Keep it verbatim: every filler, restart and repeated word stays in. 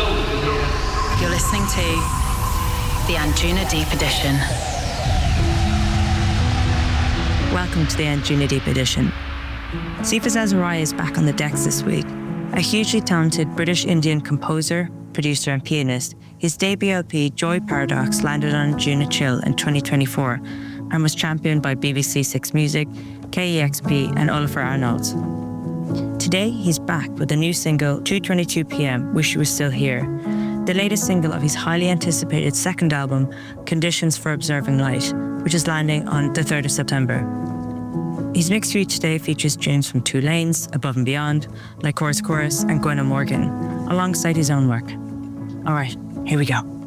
You're listening to the Anjuna Deep Edition. Welcome to the Anjuna Deep Edition. Sifa Zazaraya is back on the decks this week. A hugely talented British-Indian composer, producer and pianist, his debut L P, Joy Paradox, landed on Anjuna Chill in twenty twenty-four and was championed by B B C Six Music, K E X P and Olafur Arnalds. Today, he's back with a new single, two twenty-two p.m, Wish You Were Still Here, the latest single of his highly anticipated second album, Conditions for Observing Light, which is landing on the third of September. His mix for you today features tunes from Two Lanes, Above and Beyond, Like Chorus Chorus and Gwenna Morgan, alongside his own work. All right, here we go.